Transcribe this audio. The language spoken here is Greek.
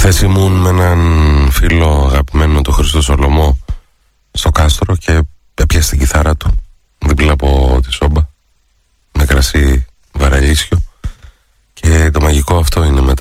Χθες ήμουν με έναν φίλο αγαπημένο, τον Χριστό Σολομό, στο κάστρο και έπιασε την κιθάρα του δίπλα από τη σόμπα με κρασί βαραλίσιο. Και το μαγικό αυτό είναι,